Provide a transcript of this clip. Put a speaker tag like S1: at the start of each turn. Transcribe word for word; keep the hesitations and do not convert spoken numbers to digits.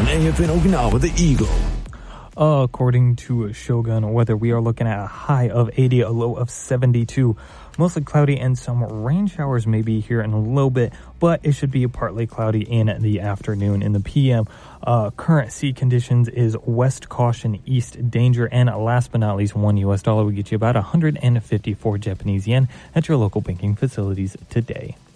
S1: A F N Okinawa, the Eagle.
S2: Uh, according to Shogun Weather, we are looking at a high of eighty, a low of seventy-two. Mostly cloudy and some rain showers may be here in a little bit, but it should be partly cloudy in the afternoon. In the P M, uh, current sea conditions is west caution, east danger, and last but not least, one U S dollar will get you about one hundred fifty-four Japanese yen at your local banking facilities today.